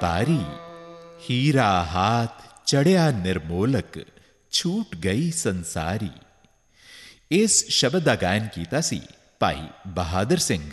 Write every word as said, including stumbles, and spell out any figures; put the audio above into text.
ਤਾਰੀ ਹੀਰਾ ਹਾਥ ਚੜਿਆ ਨਿਰਮੋਲਕ, ਛੂਟ ਗਈ ਸੰਸਾਰੀ। ਇਸ ਸ਼ਬਦ ਦਾ ਗਾਇਨ ਕੀਤਾ ਸੀ ਭਾਈ ਬਹਾਦਰ ਸਿੰਘ